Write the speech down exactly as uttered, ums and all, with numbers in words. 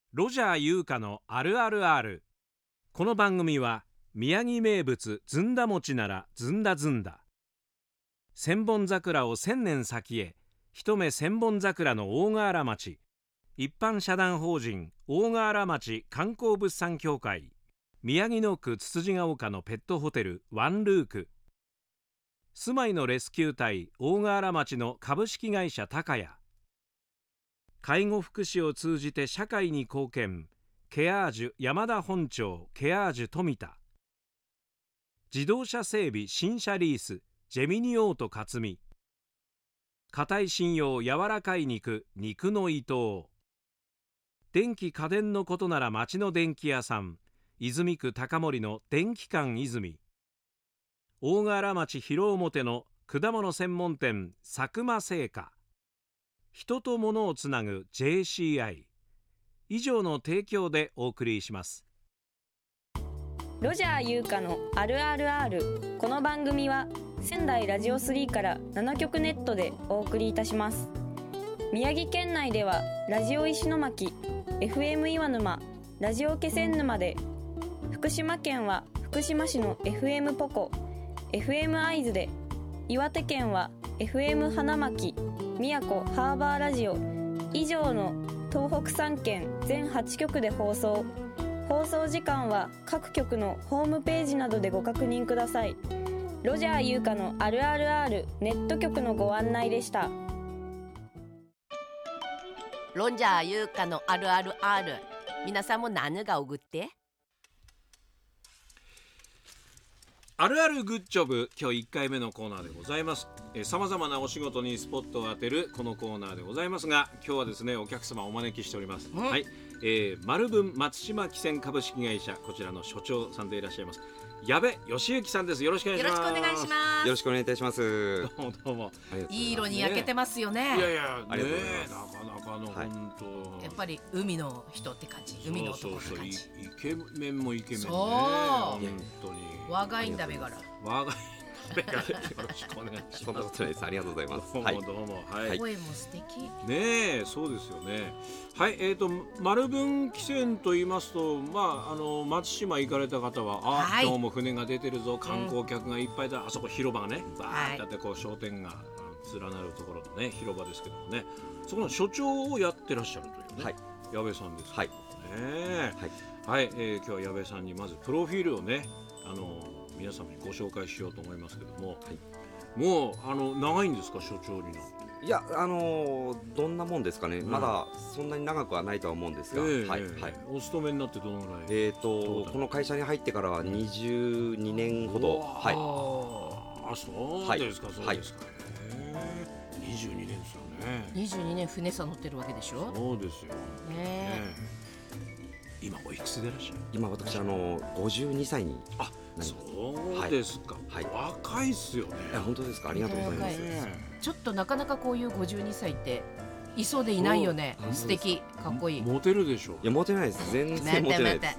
ロジャー優香のあるある R。 この番組は宮城名物ずんだ餅ならずんだずんだ、千本桜を千年先へ、一目千本桜の大河原町、一般社団法人大河原町観光物産協会、宮城野区つつじが丘のペットホテルワンルーク、住まいのレスキュー隊大河原町の株式会社高谷、介護福祉を通じて社会に貢献、ケアージュ山田本町ケアージュ富田、自動車整備新車リースジェミニオート克美、硬い信用柔らかい肉肉の伊藤、電気家電のことなら町の電気屋さん泉区高森の電気館泉、大河原町広表の果物専門店佐久間製菓、人と物をつなぐ ジェーシーアイ 以上の提供でお送りします。 ロジャー優香のあるある R。 この番組は仙台ラジオスリーからなな局ネットでお送りいたします。宮城県内ではラジオ石巻、 エフエム 岩沼、ラジオ気仙沼で、福島県は福島市の エフエム ポコ、 エフエム 会津で、岩手県は エフエム 花巻、宮古ハーバーラジオ以上の東北さん県全はち局で放送。放送時間は各局のホームページなどでご確認ください。ロジャー優香のあるある R ネット局のご案内でした。 ロジャー優香のあるある R。 皆さんも何がおぐって？ あるあるグッジョブ、今日いっかいめのコーナーでございます。さまざまなお仕事にスポットを当てるこのコーナーでございますが、今日はですねお客様をお招きしております、はい、えー、丸文松島汽船株式会社、こちらの所長さんでいらっしゃいます矢部義行さんです。よろしくお願いします。 よろしくお願いします。 よろしくお願いいたします。 どうもどうも。 いい色に焼けてますよね。 いやいや、 ありがとうございます。 なかなかの、はい、本当やっぱり海の人って感じ、海の男って感じ。 そうそうそう、イケメンもイケメンね、 そう本当に我がいんだべから我がいんだべからよろしくお願いします。 そんなことないです。ありがとうございます。 どうもどうも、はいはい、 声も素敵ねえ、そうですよね。はい、えーと丸文汽船と言いますと、まああの松島行かれた方は、あ、はい、今日も船が出てるぞ、観光客がいっぱいだ、うん、あそこ広場がねバーってあって、こう商店が連なるところのね広場ですけどもね、そこの所長をやってらっしゃるというね、はい、矢部さんですけどね、はいはい、えー、今日は矢部さんにまずプロフィールをね、あの皆様にご紹介しようと思いますけども、はい、もうあの長いんですか、所長になって？ いや、あのー、どんなもんですかね、うん、まだそんなに長くはないとは思うんですが、えーはいはい、 お勤めになってどのぐらい？ えーとこの会社に入ってからはにじゅうにねんほど。はい、 あ、そうですか、はい、そうですか、はい、にじゅうにねんですよね。 にじゅうにねん船さ乗ってるわけでしょ。 そうですよ、 ねね、 今おいくつでいらっしゃる？ 今私あのごじゅうにさいに。 あ、そうですか、はい、若いっすよね。 いや、本当ですか、ありがとうございます。 ちょっとなかなかこういうごじゅうにさいっていそうでいないよね。素敵、かっこいい。 モテるでしょう？ いや、モテないです。全然モテないです。